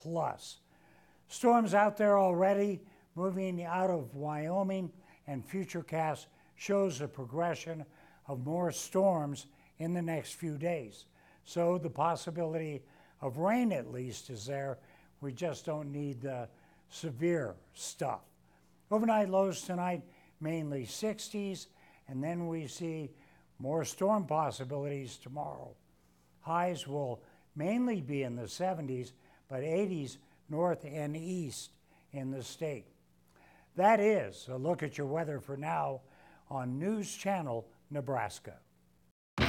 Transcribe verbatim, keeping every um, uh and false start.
plus. Storms out there already, moving out of Wyoming, and Futurecast shows a progression of more storms in the next few days. So the possibility of rain at least is there. We just don't need the severe stuff. Overnight lows tonight, mainly sixties, and then we see more storm possibilities tomorrow. Highs will mainly be in the seventies, but eighties north and east in the state. That is a look at your weather for now on News Channel Nebraska.